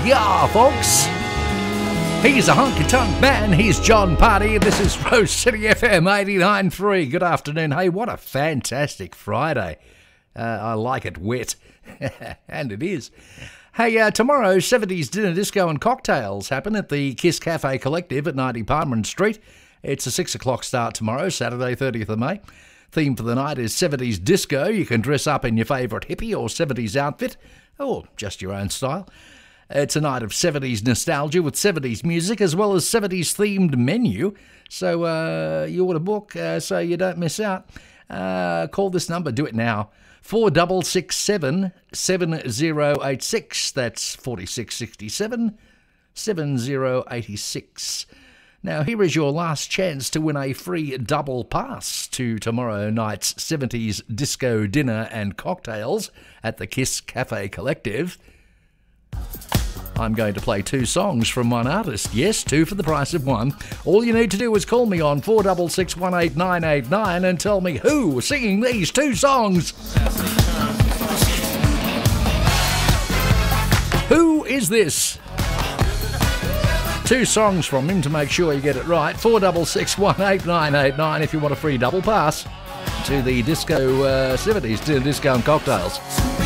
Yeah, folks. He's a honky-tonk man. He's John Party. This is Rose City FM 89.3. Good afternoon. Hey, what a fantastic Friday. I like it wet. And it is. Hey, tomorrow, 70s Dinner, Disco and Cocktails happen at the Kiss Cafe Collective at 90 Parliament Street. It's a 6 o'clock start tomorrow, Saturday, 30th of May. Theme for the night is 70s Disco. You can dress up in your favourite hippie or 70s outfit, or just your own style. It's a night of 70s nostalgia with 70s music as well as 70s themed menu. So you ought to book so you don't miss out. Call this number. Do it now. 4667 7086. That's 4667 7086. Now, here is your last chance to win a free double pass to tomorrow night's 70s Disco Dinner and Cocktails at the Kiss Cafe Collective. I'm going to play two songs from one artist. Yes, two for the price of one. All you need to do is call me on 466 18989 and tell me who's singing these two songs. Who is this? Two songs from him to make sure you get it right. 466 18989 if you want a free double pass to the Disco 70s Disco and Cocktails.